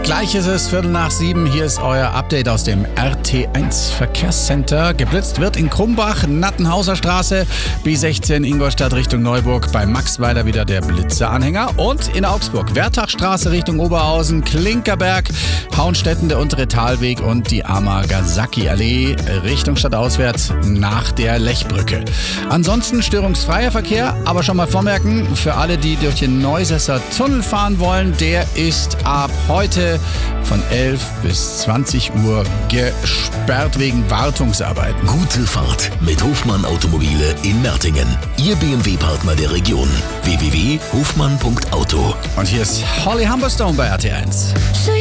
Gleich ist es 6:15. Hier ist euer Update aus dem RT1 Verkehrscenter. Geblitzt wird in Krumbach, Nattenhauser Straße, B16 Ingolstadt Richtung Neuburg, bei Maxweiler wieder der Blitzeranhänger. Und in Augsburg, Wertachstraße Richtung Oberhausen, Klinkerberg, Hauenstetten, der untere Talweg und die Amagasaki-Allee Richtung stadtauswärts nach der Lechbrücke. Ansonsten störungsfreier Verkehr, aber schon mal vormerken, für alle, die durch den Neusesser Tunnel fahren wollen, der ist ab heute von 11 bis 20 Uhr gesperrt wegen Wartungsarbeiten. Gute Fahrt mit Hofmann Automobile in Mertingen. Ihr BMW-Partner der Region. www.hofmann.auto. Und hier ist Holly Humberstone bei RT1.